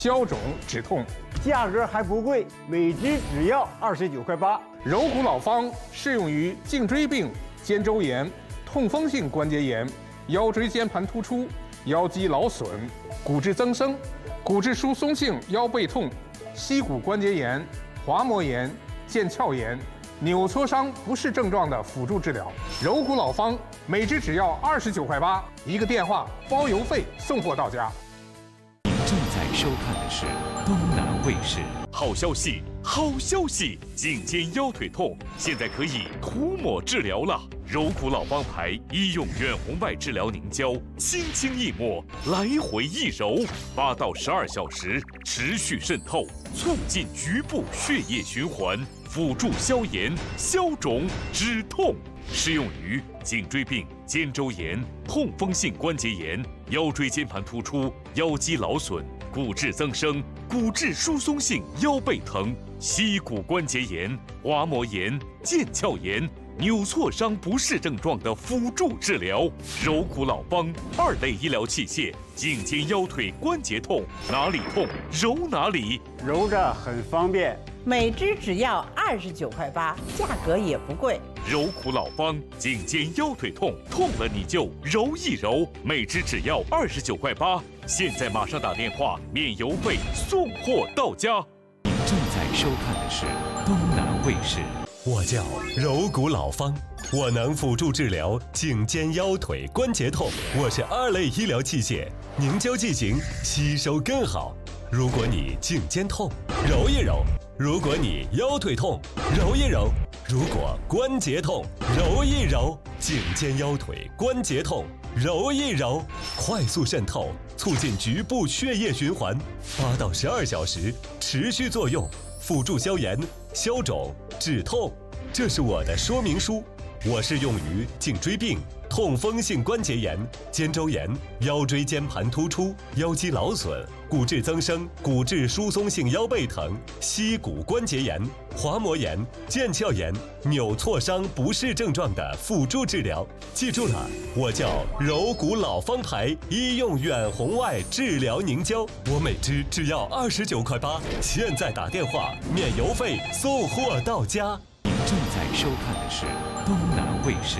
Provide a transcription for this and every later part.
消肿止痛， 价格还不贵，每支只要29块8。 柔骨老方适用于颈椎病、肩周炎、痛风性关节炎、腰椎间盘突出、腰肌劳损、骨质增生、骨质疏松性腰背痛、膝骨关节炎、滑膜炎、腱鞘炎、扭挫伤不适症状的辅助治疗。柔骨老方每支只要29块8，一个电话包邮费送货到家。 您正在收看的是东南卫视。 好消息，好消息！颈肩腰腿痛现在可以涂抹治疗了。柔骨老方牌医用远红外治疗凝胶，轻轻一抹，来回一揉，8到12小时持续渗透，促进局部血液循环，辅助消炎、消肿、止痛。适用于颈椎病、肩周炎、痛风性关节炎、腰椎间盘突出、腰肌劳损、骨质增生、骨质疏松性腰背疼、膝骨关节炎、滑膜炎、腱鞘炎、扭挫伤不适症状的辅助治疗。柔骨老方2类医疗器械，颈肩腰腿关节痛，哪里痛揉哪里， 揉着很方便。 每支只要29块8，价格也不贵。 柔骨老方，颈肩腰腿痛，痛了你就揉一揉，每支只要29块8。现在马上打电话，免邮费送货到家。 您正在收看的是东南卫视。 我叫柔骨老方，我能辅助治疗颈肩腰腿关节痛。我是2类医疗器械，凝胶剂型吸收更好。如果你颈肩痛，揉一揉；如果你腰腿痛，揉一揉；如果关节痛，揉一揉。颈肩腰腿关节痛，揉一揉，快速渗透，促进局部血液循环，8到12小时持续作用，辅助消炎、消肿、止痛。这是我的说明书。我适用于颈椎病、痛风性关节炎、肩周炎、腰椎间盘突出、腰肌劳损、骨质增生、骨质疏松性腰背疼、膝骨关节炎、滑膜炎、腱鞘炎、扭挫伤不适症状的辅助治疗。记住了，我叫柔骨老方牌医用远红外治疗凝胶，我每支只要29块8，现在打电话免邮费送货到家。 您正在收看的是东南卫视。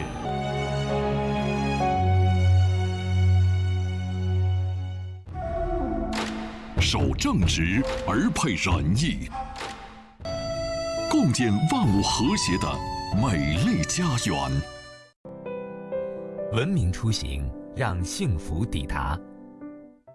守正直而配仁义，共建万物和谐的美丽家园。 文明出行，让幸福抵达。